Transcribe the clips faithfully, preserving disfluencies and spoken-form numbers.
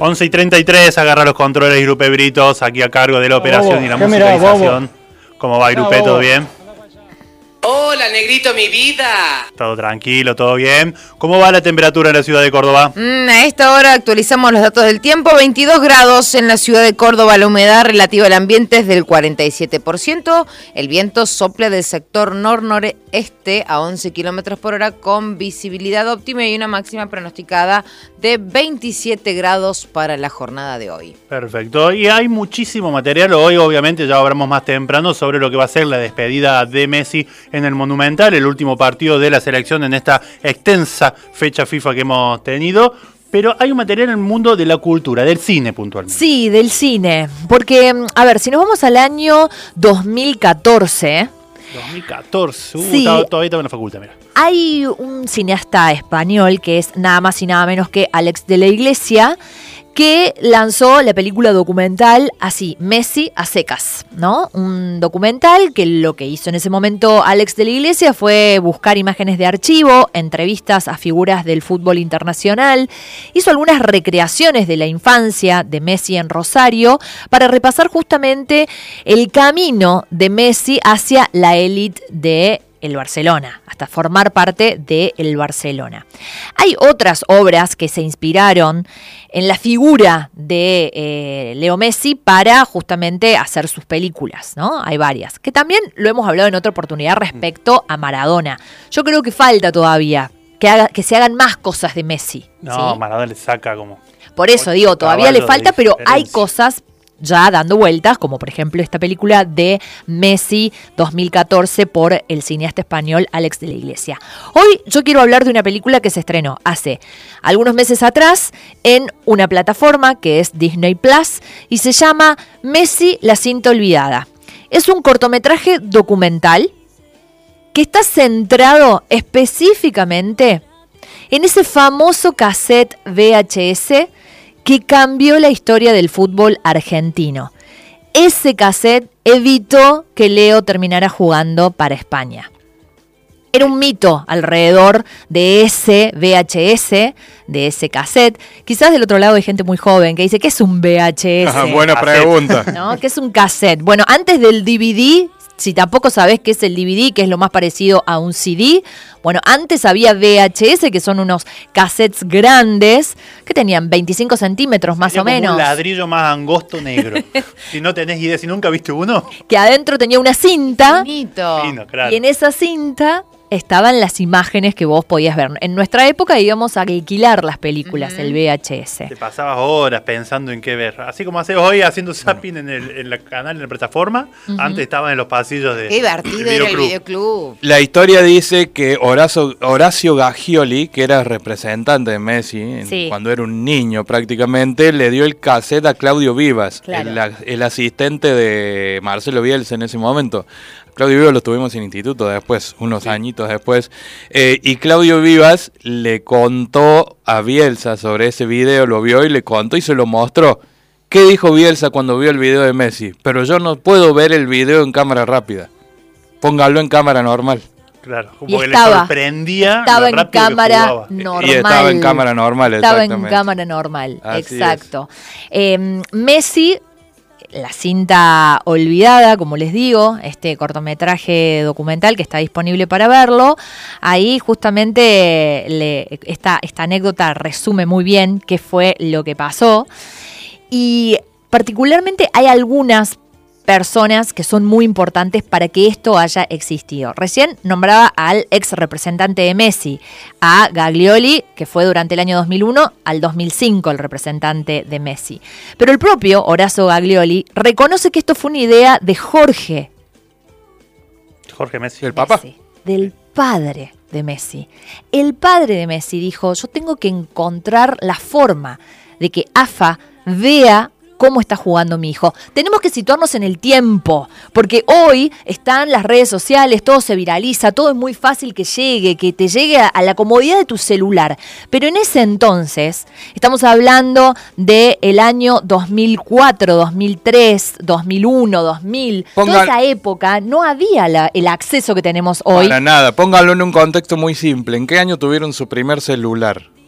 once y treinta y tres, agarra los controles Grupe Britos, aquí a cargo de la operación oh, y la musicalización. Mirá, ¿cómo va, Grupe? ¿Todo bien? Hola, negrito, mi vida. Todo tranquilo, todo bien. ¿Cómo va la temperatura en la ciudad de Córdoba? Mm, a esta hora actualizamos los datos del tiempo. veintidós grados en la ciudad de Córdoba. La humedad relativa al ambiente es del cuarenta y siete por ciento. El viento sopla del sector nor-noreste a once kilómetros por hora con visibilidad óptima y una máxima pronosticada de veintisiete grados para la jornada de hoy. Perfecto. Y hay muchísimo material. Hoy, obviamente, ya hablamos más temprano sobre lo que va a ser la despedida de Messi en el Monumental, el último partido de la selección en esta extensa fecha FIFA que hemos tenido. Pero hay un material en el mundo de la cultura, del cine puntualmente. Sí, del cine. Porque, a ver, si nos vamos al año dos mil catorce... dos mil catorce, uh, sí, estaba, todavía estaba en la facultad, mira. Hay un cineasta español que es nada más y nada menos que Alex de la Iglesia, que lanzó la película documental así, Messi a secas, ¿no? Un documental que lo que hizo en ese momento Alex de la Iglesia fue buscar imágenes de archivo, entrevistas a figuras del fútbol internacional, hizo algunas recreaciones de la infancia de Messi en Rosario para repasar justamente el camino de Messi hacia la élite de el Barcelona, hasta formar parte de el Barcelona. Hay otras obras que se inspiraron en la figura de eh, Leo Messi para justamente hacer sus películas, ¿no? Hay varias, que también lo hemos hablado en otra oportunidad respecto a Maradona. Yo creo que falta todavía que, haga, que se hagan más cosas de Messi. No, ¿sí? Maradona le saca como... Por eso digo, todavía le falta, pero hay cosas ya dando vueltas, como por ejemplo esta película de Messi dos mil catorce por el cineasta español Alex de la Iglesia. Hoy yo quiero hablar de una película que se estrenó hace algunos meses atrás en una plataforma que es Disney Plus y se llama Messi, la cinta olvidada. Es un cortometraje documental que está centrado específicamente en ese famoso cassette V H S que cambió la historia del fútbol argentino. Ese cassette evitó que Leo terminara jugando para España. Era un mito alrededor de ese V H S, de ese cassette. Quizás del otro lado hay gente muy joven que dice, ¿qué es un V H S? Ajá, buena pregunta. ¿No? ¿Qué es un cassette? Bueno, antes del D V D, si tampoco sabés qué es el D V D, que es lo más parecido a un C D, bueno, antes había V H S, que son unos cassettes grandes, que tenían veinticinco centímetros más Tenía o menos. Un ladrillo más angosto negro. Si no tenés idea, si nunca viste uno. Que adentro tenía una cinta. Bonito. Fino, claro. Y en esa cinta estaban las imágenes que vos podías ver. En nuestra época íbamos a alquilar las películas, uh-huh. el V H S. Te pasabas horas pensando en qué ver. Así como haces hoy haciendo zapping en el en la canal, en la plataforma, uh-huh. antes estaban en los pasillos de Qué divertido era el videoclub. La historia dice que Horacio, Horacio Gagioli, que era representante de Messi, sí. cuando era un niño prácticamente, le dio el cassette a Claudio Vivas, claro. el, el asistente de Marcelo Bielsa en ese momento. Claudio Vivas lo tuvimos en instituto después, unos sí. añitos después, eh, y Claudio Vivas le contó a Bielsa sobre ese video, lo vio y le contó y se lo mostró. ¿Qué dijo Bielsa cuando vio el video de Messi? Pero yo no puedo ver el video en cámara rápida, póngalo en cámara normal. Claro, como que estaba, le sorprendía estaba lo en cámara que normal. Y estaba en cámara normal, estaba exactamente. en cámara normal, Así exacto. Eh, Messi... La cinta olvidada, como les digo, este cortometraje documental que está disponible para verlo, ahí justamente le, esta, esta anécdota resume muy bien qué fue lo que pasó. Y particularmente hay algunas personas que son muy importantes para que esto haya existido. Recién nombraba al ex representante de Messi, a Gaglioli, que fue durante el año dos mil uno al dos mil cinco el representante de Messi. Pero el propio Horacio Gaglioli reconoce que esto fue una idea de Jorge. Jorge Messi. ¿El papá? Messi, del padre de Messi. El padre de Messi dijo, yo tengo que encontrar la forma de que A F A vea cómo está jugando mi hijo. Tenemos que situarnos en el tiempo, porque hoy están las redes sociales, todo se viraliza, todo es muy fácil que llegue, que te llegue a, a la comodidad de tu celular. Pero en ese entonces, estamos hablando del año dos mil cuatro, dos mil tres, dos mil uno, dos mil. Pongan, toda esa época no había la, el acceso que tenemos hoy. Para nada, póngalo en un contexto muy simple. ¿En qué año tuvieron su primer celular?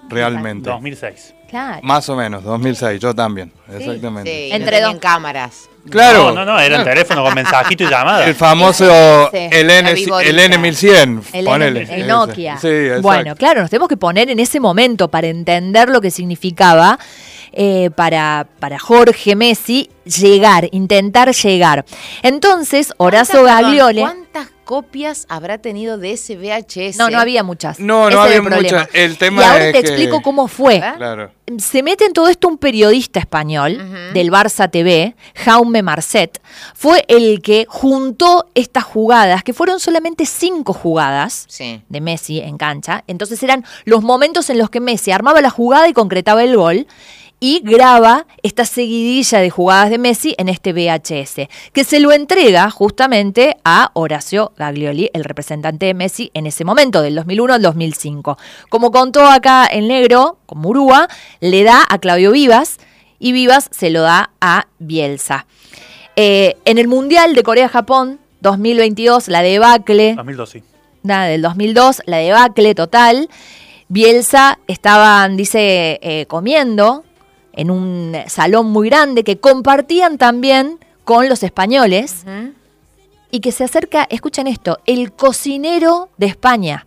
realmente. dos mil seis. Claro. Más o menos, dos mil seis, yo también, Sí, exactamente. sí, Entre no dos cámaras. Claro. No, no, no, era el teléfono con mensajito y llamada. El famoso Sí. el, La N, viborita. el N mil cien, El, ponele. N- el Nokia. Sí, exacto. Bueno, claro, nos tenemos que poner en ese momento para entender lo que significaba eh, para, para Jorge Messi llegar, intentar llegar. Entonces, Horacio ¿Cuántas- Gaglione... perdón, ¿Cuántas copias habrá tenido de ese V H S? No, no había muchas. No, no Ese era había el problema. muchas. El tema y ahora es te que- explico cómo fue. ¿Eh? Claro. Se mete en todo esto un periodista español Ujú. del Barça T V, Jaume Marcet, fue el que juntó estas jugadas, que fueron solamente cinco jugadas Sí. de Messi en cancha. Entonces eran los momentos en los que Messi armaba la jugada y concretaba el gol. Y graba esta seguidilla de jugadas de Messi en este V H S, que se lo entrega justamente a Horacio Gaglioli, el representante de Messi en ese momento, del dos mil uno al dos mil cinco. Como contó acá el negro, con Murúa, le da a Claudio Vivas y Vivas se lo da a Bielsa. Eh, en el Mundial de Corea-Japón dos mil veintidós, la debacle... dos mil dos, sí. Nada, del dos mil dos, la debacle total. Bielsa estaban, dice, eh, comiendo en un salón muy grande que compartían también con los españoles Ujú. y que se acerca, escuchen esto, el cocinero de España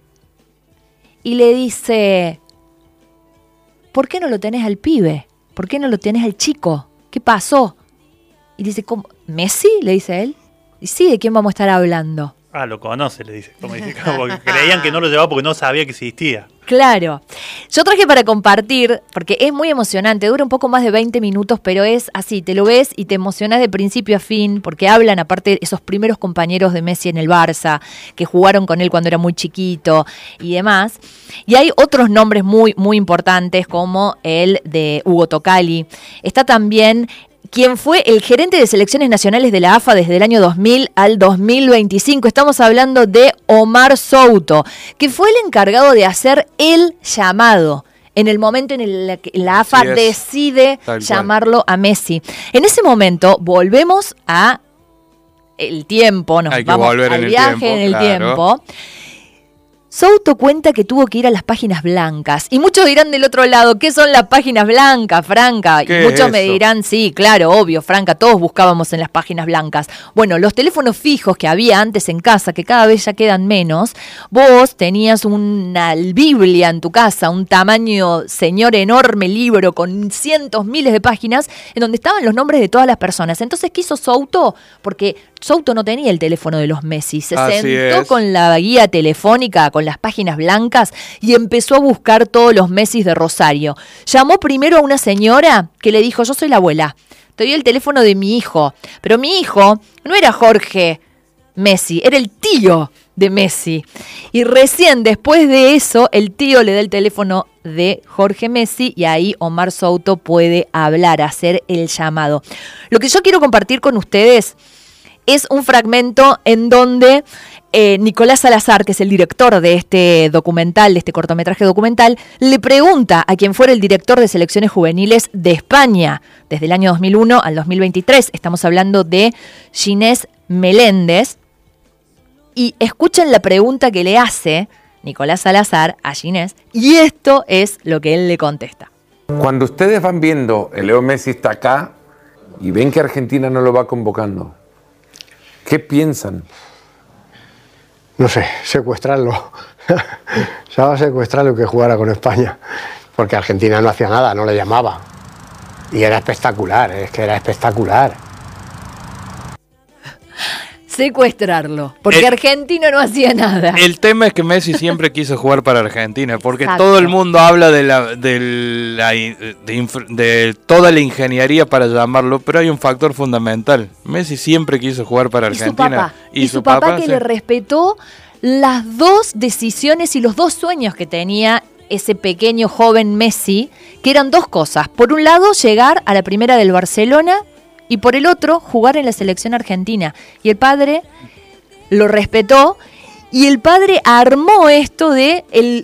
y le dice, ¿por qué no lo tenés al pibe? ¿Por qué no lo tenés al chico? ¿Qué pasó? Y dice, ¿cómo? ¿Messi? Le dice él. Y sí, ¿de quién vamos a estar hablando? Ah, lo conoce, le dice. Como dice, como que creían que no lo llevaba porque no sabía que existía. Claro. Yo traje para compartir, porque es muy emocionante, dura un poco más de veinte minutos, pero es así, te lo ves y te emocionas de principio a fin, porque hablan aparte esos primeros compañeros de Messi en el Barça, que jugaron con él cuando era muy chiquito y demás. Y hay otros nombres muy, muy importantes, como el de Hugo Tocali. Está también quien fue el gerente de selecciones nacionales de la A F A desde el año dos mil al dos mil veinticinco. Estamos hablando de Omar Souto, que fue el encargado de hacer el llamado en el momento en el que la A F A Así es. decide Tal cual. llamarlo a Messi. En ese momento volvemos a el tiempo, nos Hay que vamos volver al en el viaje tiempo, en el claro. tiempo. Souto cuenta que tuvo que ir a las páginas blancas. Y muchos dirán del otro lado, ¿qué son las páginas blancas, Franca? Y ¿Qué muchos es me eso? dirán, sí, claro, obvio, Franca, todos buscábamos en las páginas blancas. Bueno, los teléfonos fijos que había antes en casa, que cada vez ya quedan menos, vos tenías una Biblia en tu casa, un tamaño, señor, enorme libro con cientos, miles de páginas, en donde estaban los nombres de todas las personas. Entonces, ¿qué hizo Souto? Porque Souto no tenía el teléfono de los Messi. Se Así sentó es. con la guía telefónica, con las páginas blancas, y empezó a buscar todos los Messi de Rosario. Llamó primero a una señora que le dijo, yo soy la abuela, te doy el teléfono de mi hijo. Pero mi hijo no era Jorge Messi, era el tío de Messi. Y recién después de eso, el tío le da el teléfono de Jorge Messi y ahí Omar Souto puede hablar, hacer el llamado. Lo que yo quiero compartir con ustedes es un fragmento en donde eh, Nicolás Salazar, que es el director de este documental, de este cortometraje documental, le pregunta a quien fuera el director de selecciones juveniles de España desde el año dos mil uno al dos mil veintitrés. Estamos hablando de Ginés Meléndez. Y escuchen la pregunta que le hace Nicolás Salazar a Ginés, y esto es lo que él le contesta. Cuando ustedes van viendo, el Leo Messi está acá y ven que Argentina no lo va convocando, ¿qué piensan? No sé, secuestrarlo. Se va a secuestrarlo que jugara con España. Porque Argentina no hacía nada, no le llamaba. Y era espectacular, es que era espectacular. Secuestrarlo, porque El- Argentina no hacía nada. El tema es que Messi siempre quiso jugar para Argentina, porque Exacto. todo el mundo habla de la, de, la de, inf- de toda la ingeniería para llamarlo, pero hay un factor fundamental. Messi siempre quiso jugar para Y su Argentina. papá, y, su papá, que sí. le respetó las dos decisiones y los dos sueños que tenía ese pequeño joven Messi, que eran dos cosas. Por un lado, llegar a la primera del Barcelona, y por el otro, jugar en la selección argentina. Y el padre lo respetó, y el padre armó esto de el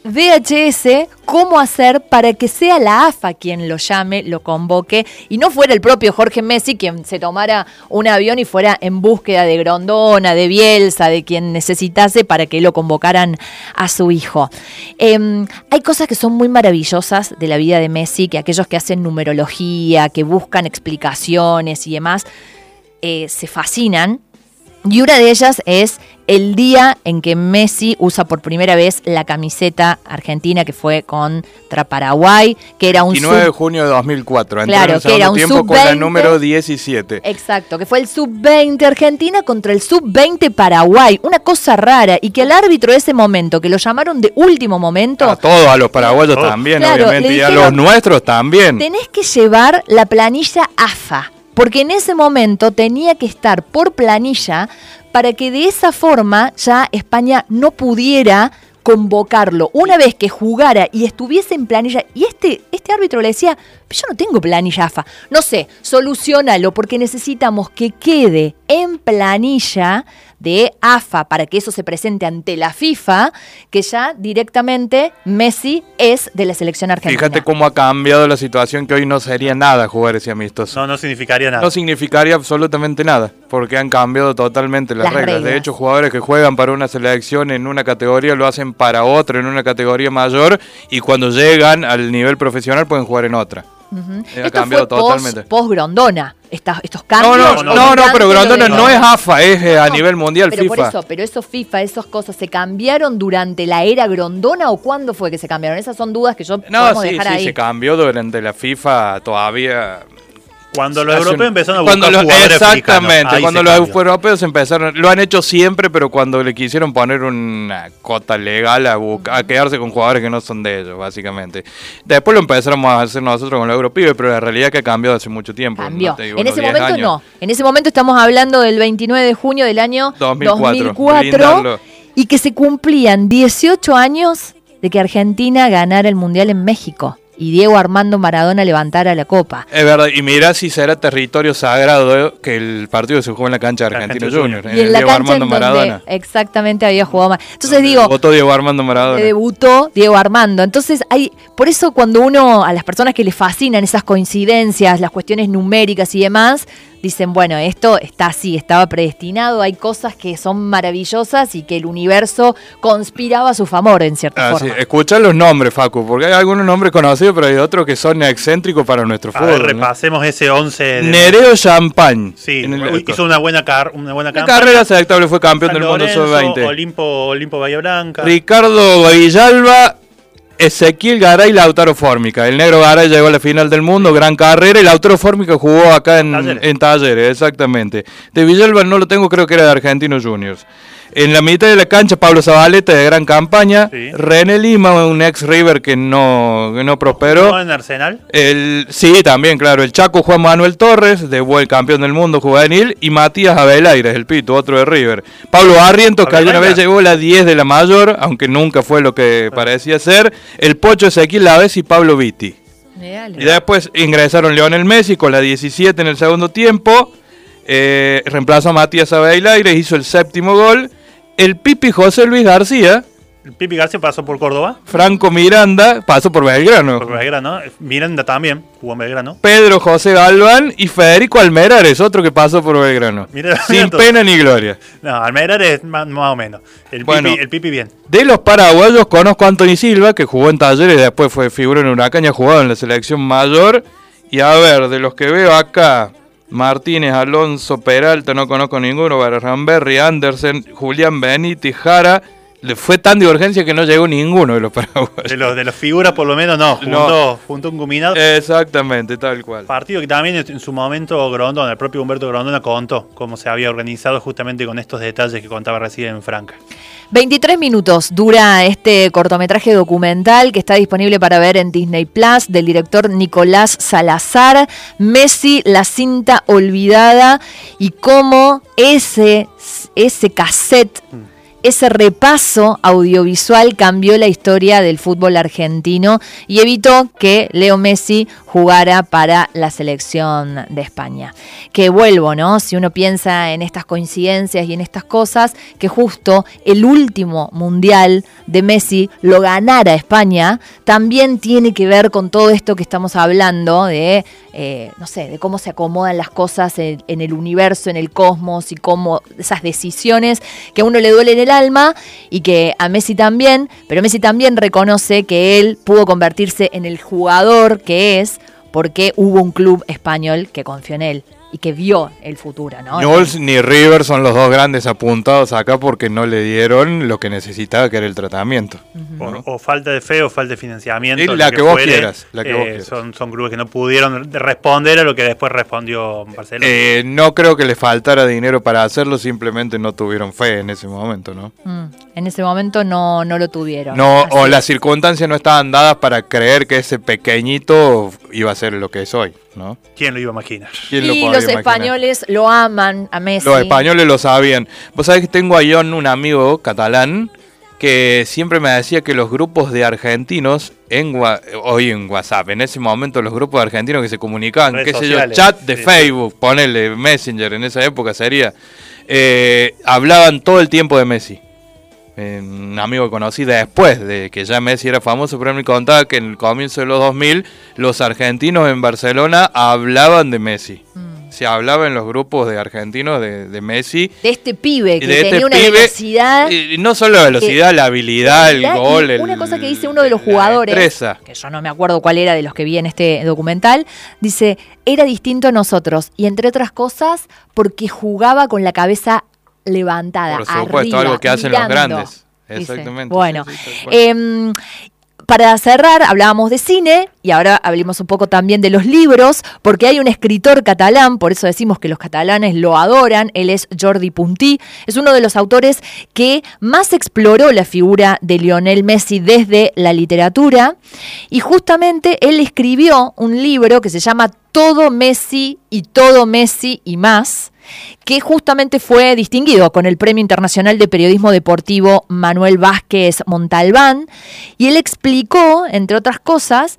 V H S cómo hacer para que sea la A F A quien lo llame, lo convoque, y no fuera el propio Jorge Messi quien se tomara un avión y fuera en búsqueda de Grondona, de Bielsa, de quien necesitase para que lo convocaran a su hijo. Eh, hay cosas que son muy maravillosas de la vida de Messi, que aquellos que hacen numerología, que buscan explicaciones y demás, eh, se fascinan. Y una de ellas es el día en que Messi usa por primera vez la camiseta argentina, que fue contra Paraguay, que era un veintinueve de junio de dos mil cuatro. Claro, que era un tiempo sub con veinte. el número diecisiete. Exacto, que fue el sub veinte Argentina contra el sub veinte Paraguay. Una cosa rara, y que al árbitro de ese momento, que lo llamaron de último momento... A todos, a los paraguayos Oh. también, Claro, obviamente, le y a dijeron, los nuestros también. Tenés que llevar la planilla A F A, porque en ese momento tenía que estar por planilla para que de esa forma ya España no pudiera convocarlo. Una vez que jugara y estuviese en planilla, y este, este árbitro le decía, yo no tengo planilla A F A. No sé, solucionalo, porque necesitamos que quede en planilla de A F A para que eso se presente ante la FIFA, que ya directamente Messi es de la selección argentina. Fíjate cómo ha cambiado la situación, que hoy no sería nada jugar ese amistoso. No, no significaría nada. No significaría absolutamente nada, porque han cambiado totalmente las, Las reglas. reglas. De hecho, jugadores que juegan para una selección en una categoría lo hacen para otra en una categoría mayor, y cuando llegan al nivel profesional pueden jugar en otra. Uh-huh. Ha Esto cambiado fue totalmente. post, post Grondona, esta, estos No, cambios. no, no, no, no, pero Grondona no es A F A, es eh, a No, nivel mundial pero FIFA. Por eso, pero esos FIFA, esas cosas, ¿se cambiaron durante la era Grondona o cuándo fue que se cambiaron? Esas son dudas que yo No, podemos sí, dejar sí, ahí. se cambió durante la FIFA todavía. Cuando los Hace europeos un- empezaron a cuando buscar los- jugadores Exactamente, africanos, ahí cuando se los cambió. europeos empezaron, lo han hecho siempre, pero cuando le quisieron poner una cota legal a, buscar, a quedarse con jugadores que no son de ellos, básicamente. Después lo empezamos a hacer nosotros con los europeos, pero la realidad es que ha cambiado hace mucho tiempo. Cambió. no te digo, En unos ese diez momento años. no. En ese momento estamos hablando del veintinueve de junio del año dos mil cuatro, dos mil cuatro blindarlo. y que se cumplían dieciocho años de que Argentina ganara el Mundial en México y Diego Armando Maradona levantara la copa. Es verdad, y mirá si será territorio sagrado que el partido se jugó en la cancha de Argentino Argentino Junior, Junior. Y en el la Diego cancha en Armando donde Maradona. exactamente había jugado más. Entonces Donde digo, votó Diego Armando Maradona. que debutó Diego Armando. Entonces, hay, por eso cuando uno, a las personas que les fascinan esas coincidencias, las cuestiones numéricas y demás, dicen, bueno, esto está así, estaba predestinado, hay cosas que son maravillosas y que el universo conspiraba a su favor, en cierta Ah, sí. forma. Escucha los nombres, Facu, porque hay algunos nombres conocidos, pero hay otros que son excéntricos para nuestro A ver, fútbol. ¿no? repasemos ese once de... Nereo Champagne. Sí, En el- hizo una buena, car una buena La campaña. carrera aceptable, fue campeón San del mundo Lorenzo, sub veinte. Olimpo, Olimpo Bahía Blanca. Ricardo Villalba, Ezequiel Garay y Lautaro Fórmica. El negro Garay llegó a la final del mundo, gran carrera, y Lautaro Fórmica jugó acá en Talleres. en Talleres, exactamente. De Villalba no lo tengo, creo que era de Argentinos Juniors. En la mitad de la cancha, Pablo Zabaleta, de gran campaña. Sí. René Lima, un ex River que no, que no prosperó. ¿No en Arsenal? El, sí, también, claro. El Chaco Juan Manuel Torres, de buen campeón del mundo juvenil. Y Matías Abelaires, el Pito, otro de River. Pablo Barrientos, que alguna Abelaires. vez llegó la diez de la mayor, aunque nunca fue lo que parecía ser. El Pocho Ezequiel Lavés y Pablo Vitti. Y después ingresaron Lionel Messi con la diecisiete en el segundo tiempo. Eh, reemplazó a Matías Abelaires, hizo el séptimo gol. El Pipi José Luis García. El Pipi García pasó por Córdoba, Franco Miranda pasó por Belgrano. por Belgrano. Miranda también jugó en Belgrano. Pedro José Galván y Federico Almerares, otro que pasó por Belgrano. Mira, Sin mira todo. pena ni gloria. No, Almerar es más, más o menos. El, Bueno. Pipi, el Pipi bien. De los paraguayos conozco a Anthony Silva, que jugó en Talleres y después fue figura en Huracán y ha jugado en la selección mayor. Y a ver, de los que veo acá, Martínez, Alonso, Peralta, no conozco ninguno, Barramberri, Andersen, Julián Benítez, Jara. Le fue tan de urgencia que no llegó ninguno de los paraguayos. De los de las figuras por lo menos no. Junto, No. junto un combinado. Exactamente, tal cual. Partido que también en su momento Grondona, el propio Humberto Grondona contó cómo se había organizado justamente con estos detalles que contaba recién en Franca. veintitrés minutos dura este cortometraje documental que está disponible para ver en Disney Plus, del director Nicolás Salazar, Messi, la cinta olvidada, y cómo ese, ese cassette ese repaso audiovisual cambió la historia del fútbol argentino y evitó que Leo Messi jugara para la selección de España. Que vuelvo, ¿no? Si uno piensa en estas coincidencias y en estas cosas, que justo el último mundial de Messi lo ganara España, también tiene que ver con todo esto que estamos hablando de, eh, no sé, de cómo se acomodan las cosas en, en el universo, en el cosmos, y cómo esas decisiones que a uno le duelen el alma y que a Messi también, pero Messi también reconoce que él pudo convertirse en el jugador que es porque hubo un club español que confió en él y que vio el futuro, ¿no? Newell's ni River son los dos grandes apuntados acá porque no le dieron lo que necesitaba, que era el tratamiento. Uh-huh. ¿no? O, o falta de fe o falta de financiamiento. Y la que, que vos fuere, quieras. La que eh, vos quieras. Son, son clubes que no pudieron responder a lo que después respondió Barcelona. Eh, no creo que les faltara dinero para hacerlo, simplemente no tuvieron fe en ese momento, ¿no? Mm, en ese momento no, no lo tuvieron. No, Así o es. Las circunstancias no estaban dadas para creer que ese pequeñito iba a ser lo que es hoy, ¿no? ¿Quién lo iba a imaginar? ¿Quién y lo los españoles lo aman a Messi. Los españoles lo sabían. Vos sabés que tengo a John, un amigo catalán, que siempre me decía que los grupos de argentinos, en hoy en WhatsApp, en ese momento los grupos de argentinos que se comunicaban, redes qué sé yo, chat de sí, Facebook, sí. Ponele Messenger, en esa época sería, eh, hablaban todo el tiempo de Messi. Eh, un amigo que conocí después de que ya Messi era famoso, pero él me contaba que en el comienzo de los dos mil los argentinos en Barcelona hablaban de Messi. Mm. Se hablaba en los grupos de argentinos de, de Messi. De este pibe que de tenía este una pibe, velocidad. Y no solo la velocidad, que, la habilidad, el gol. Una el, cosa que dice uno de los jugadores, que yo no me acuerdo cuál era de los que vi en este documental, dice, era distinto a nosotros. Y entre otras cosas, porque jugaba con la cabeza levantada. Por supuesto, arriba, algo que hacen mirando, los grandes. Exactamente. Dice. Bueno, sí, sí, eh, para cerrar, hablábamos de cine y ahora hablemos un poco también de los libros, porque hay un escritor catalán, por eso decimos que los catalanes lo adoran, él es Jordi Puntí, es uno de los autores que más exploró la figura de Lionel Messi desde la literatura, y justamente él escribió un libro que se llama Todo Messi y Todo Messi y Más, que justamente fue distinguido con el Premio Internacional de Periodismo Deportivo Manuel Vázquez Montalbán, y él explicó, entre otras cosas,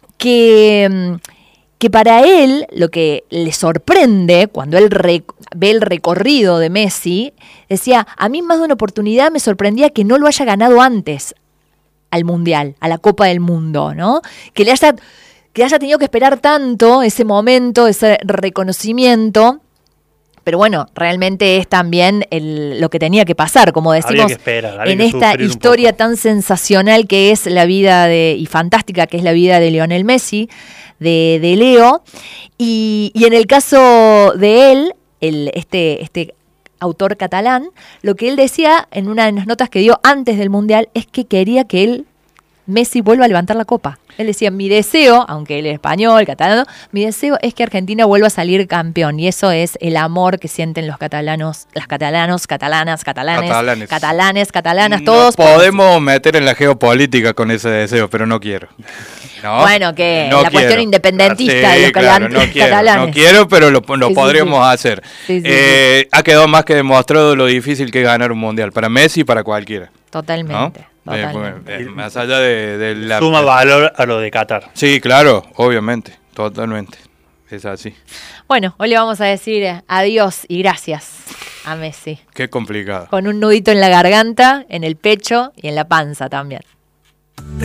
que, que para él lo que le sorprende cuando él re, ve el recorrido de Messi, decía, a mí más de una oportunidad me sorprendía que no lo haya ganado antes al Mundial, a la Copa del Mundo, ¿no? Que le haya, que haya tenido que esperar tanto ese momento, ese reconocimiento. Pero bueno, realmente es también el, lo que tenía que pasar, como decimos, esperar, en esta historia tan sensacional que es la vida de, y fantástica que es la vida de Lionel Messi, de, de Leo. Y, y en el caso de él, el, este, este autor catalán, lo que él decía en una de las notas que dio antes del Mundial es que quería que él, Messi, vuelva a levantar la copa. Él decía, mi deseo, aunque él es español, catalano, mi deseo es que Argentina vuelva a salir campeón. Y eso es el amor que sienten los catalanos, las catalanos, catalanas, catalanes, catalanes, catalanes, catalanas, todos. Nos podemos meter en la geopolítica con ese deseo, pero no quiero. ¿No? Bueno, que no la quiero. Cuestión independentista sí, de los claro, no quiero, catalanes. No quiero, pero lo, lo sí, podríamos sí, sí. hacer. Sí, sí, eh, sí. Ha quedado más que demostrado lo difícil que es ganar un mundial, para Messi y para cualquiera. Totalmente. ¿No? Totalmente. Eh, más allá de, de la... Suma valor a lo de Qatar. Sí, claro, obviamente, totalmente. Es así. Bueno, hoy le vamos a decir adiós y gracias a Messi. Qué complicado. Con un nudito en la garganta, en el pecho y en la panza también.